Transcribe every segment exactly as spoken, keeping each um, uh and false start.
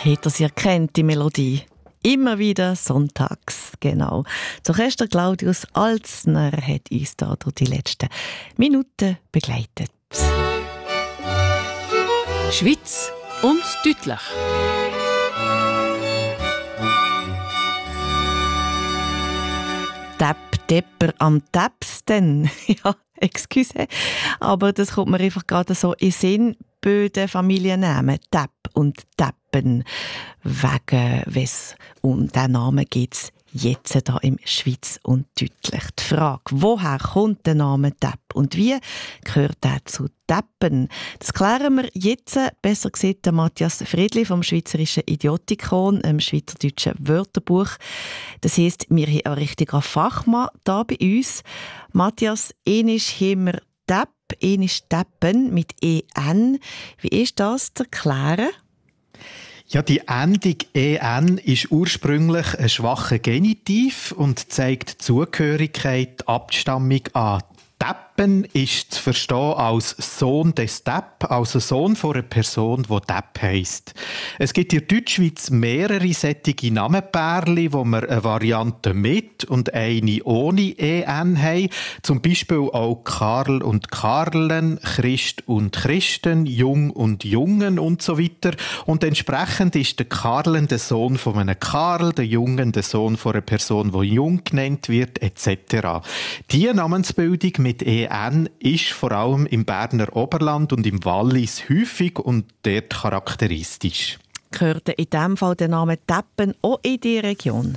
Peter, Sie erkennt die Melodie. Immer wieder sonntags, genau. Das Orchester Claudius Alzner hat uns da durch die letzten Minuten begleitet. Schweiz und deutlich. Depp, Depper am Depsten. Ja, excuse. Aber das kommt mir einfach gerade so in Sinn. Beide Familiennamen, Depp und Deppen. Wegen wes um diesen Namen geht es jetzt hier im Schweiz und deutlich. Die Frage, woher kommt der Name Depp und wie gehört er zu Deppen? Das klären wir jetzt. Besser gesagt, der Matthias Friedli vom Schweizerischen Idiotikon, dem Schweizerdeutschen Wörterbuch. Das heisst, wir haben einen richtigen Fachmann da bei uns. Matthias, ähnlich haben wir Depp, ähnlich Deppen mit E N. Wie ist das zu erklären? Ja, die Endung E N ist ursprünglich ein schwacher Genitiv und zeigt Zugehörigkeit, Abstammung an. Deppen ist zu verstehen als Sohn des Depp, also Sohn von einer Person, die Depp heisst. Es gibt in der Deutschschweiz mehrere sättige Namenpärchen, wo wir eine Variante mit und eine ohne E N haben. Zum Beispiel auch Karl und Karlen, Christ und Christen, Jung und Jungen und so weiter. Und entsprechend ist der Karlen der Sohn von einem Karl, der Jungen der Sohn von einer Person, die Jung genannt wird, et cetera. Diese Namensbildung mit E N ist vor allem im Berner Oberland und im Wallis häufig und dort charakteristisch. Gehört in diesem Fall der Name Deppen auch in die Region?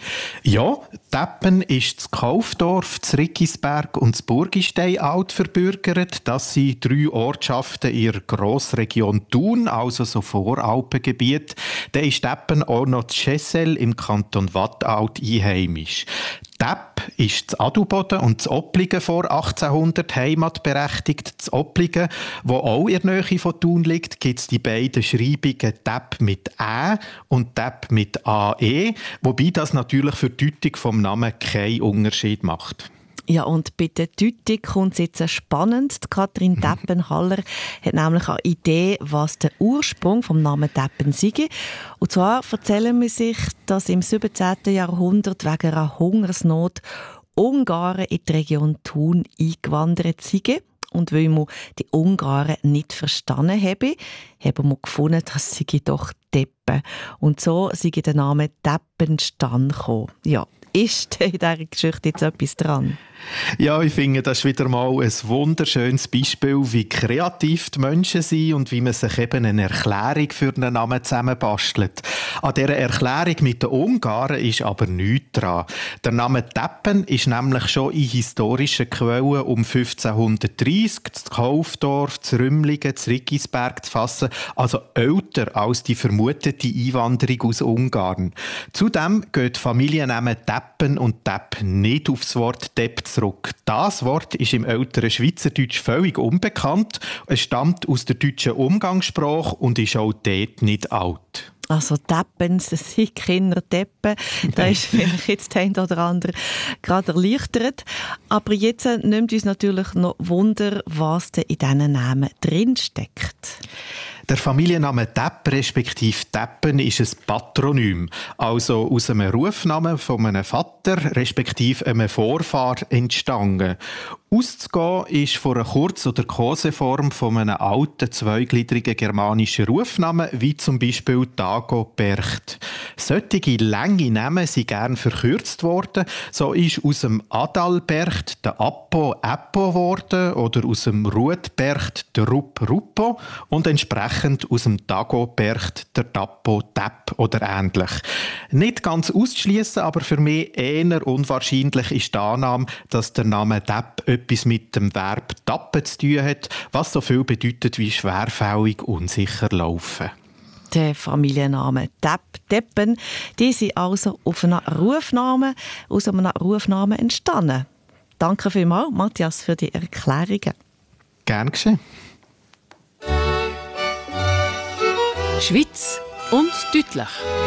Ja, Deppen ist das Kaufdorf, das Rickisberg und das Burgistein alt verbürgert. Das sind drei Ortschaften in der Grossregion Thun, also so Voralpengebiet. Dann ist Deppen auch noch das Schessel im Kanton Watt alt einheimisch. Depp ist das Adelboden und das Oppligen vor achtzehnhundert heimatberechtigt. Das Oppligen, wo auch in der Nähe von Thun liegt, gibt es die beiden Schreibungen Depp mit Ä und Depp mit A E, wobei das natürlich für die Deutung vom Namen keinen Unterschied macht. Ja, und bei der Deutung kommt es jetzt spannend. Die Kathrin mhm. Deppenhaller hat nämlich eine Idee, was der Ursprung vom Namen Deppen sei. Und zwar erzählen wir sich, dass im siebzehnten Jahrhundert wegen einer Hungersnot Ungarn in die Region Thun eingewandert sind. Und weil wir die Ungarn nicht verstanden haben, haben wir gefunden, dass sie doch Deppen. Und so sei der Name Deppen zustande gekommen. Ja. Ist in dieser Geschichte jetzt etwas dran? Ja, ich finde, das ist wieder mal ein wunderschönes Beispiel, wie kreativ die Menschen sind und wie man sich eben eine Erklärung für einen Namen zusammenbastelt. An dieser Erklärung mit den Ungarn ist aber nichts dran. Der Name Deppen ist nämlich schon in historischen Quellen um fünfzehnhundertdreissig das Kaufdorf, das Rümlingen, das Rickisberg zu fassen, also älter als die vermutete Einwanderung aus Ungarn. Zudem geht die Familiennamen Deppen und Depp nicht auf das Wort Depp zurück. Das Wort ist im älteren Schweizerdeutsch völlig unbekannt. Es stammt aus der deutschen Umgangssprache und ist auch dort nicht alt. Also Deppen, das sind Kinder Deppen. Da ist vielleicht jetzt der eine oder andere gerade erleichtert. Aber jetzt nimmt uns natürlich noch Wunder, was da in diesen Namen drinsteckt. Der Familienname Depp respektive Deppen ist ein Patronym, also aus einem Rufnamen von einem Vater respektive einem Vorfahr entstanden. Auszugehen ist von einer Kurz- oder Koseform von einem alten, zweigliedrigen germanischen Rufnamen, wie zum Beispiel Dagobert. Solche lange Namen sind gern verkürzt worden. So ist aus dem Adalbert der Appo Eppo geworden oder aus dem Ruetbert der Rupp Ruppo und entsprechend aus dem Dagobert der Dappo Depp oder ähnlich. Nicht ganz auszuschließen, aber für mich eher unwahrscheinlich ist die Annahme, dass der Name Depp etwas mit dem Verb tappen zu tun hat, was so viel bedeutet wie schwerfällig unsicher laufen. Der Familienname Depp, Deppen, die sind also auf einen Rufnamen, aus einem Rufnamen entstanden. Danke vielmals, Matthias, für die Erklärungen. Gern geschehen. Schweiz und deutlich.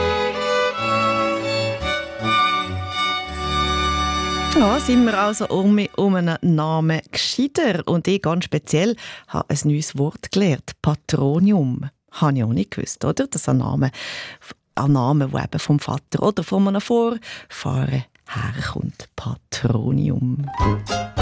Ja, sind wir also um, um einen Namen gescheiter. Und ich ganz speziell habe ein neues Wort gelernt. Patronium. habe ich auch nicht gewusst, oder? Dass ein Name, ein Name, der eben vom Vater oder von einem Vorfahren herkommt. Patronium.